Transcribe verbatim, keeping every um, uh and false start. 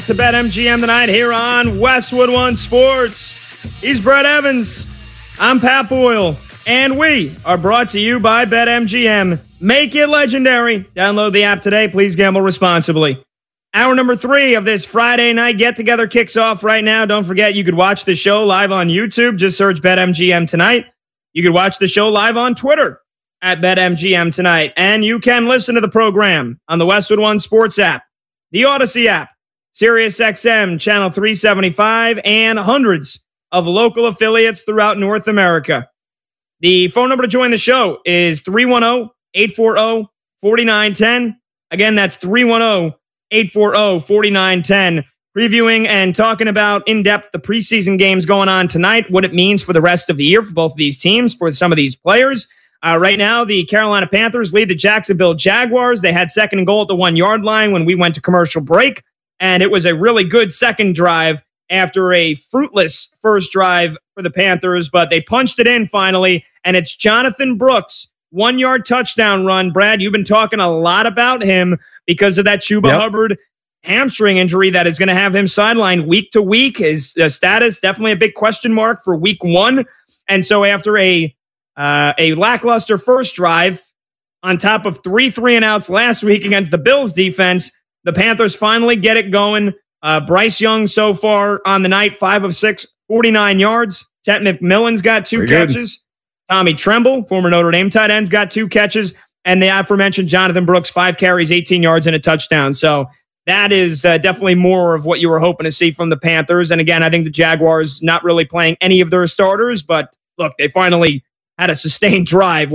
To BetMGM tonight here on Westwood One Sports. He's Brett Evans. I'm Pat Boyle. And we are brought to you by BetMGM. Make it legendary. Download the app today. Please gamble responsibly. Hour number three of this Friday night get-together kicks off right now. Don't forget, you could watch the show live on YouTube. Just search BetMGM tonight. You could watch the show live on Twitter at BetMGM tonight. And you can listen to the program on the Westwood One Sports app, the Odyssey app, SiriusXM Channel three seventy-five, and hundreds of local affiliates throughout North America. The phone number to join the show is three one zero, eight four zero, four nine one zero. Again, that's three one zero, eight four zero, four nine one zero. Previewing and talking about in-depth the preseason games going on tonight, what it means for the rest of the year for both of these teams, for some of these players. Uh, right now, the Carolina Panthers lead the Jacksonville Jaguars. They had second and goal at the one-yard line when we went to commercial break. And it was a really good second drive after a fruitless first drive for the Panthers, but they punched it in finally, and it's Jonathan Brooks, one-yard touchdown run. Brad, you've been talking a lot about him because of that Chuba yep. Hubbard hamstring injury that is going to have him sidelined week to week. His uh, status, definitely a big question mark for week one. And so after a, uh, a lackluster first drive on top of three three and outs last week against the Bills defense, the Panthers finally get it going. Uh, Bryce Young so far on the night, five of six, forty-nine yards. Ted McMillan's got two Very catches. Good. Tommy Tremble, former Notre Dame tight end's got two catches. And the aforementioned Jonathan Brooks, five carries, eighteen yards, and a touchdown. So that is uh, definitely more of what you were hoping to see from the Panthers. And again, I think the Jaguars not really playing any of their starters. But look, they finally had a sustained drive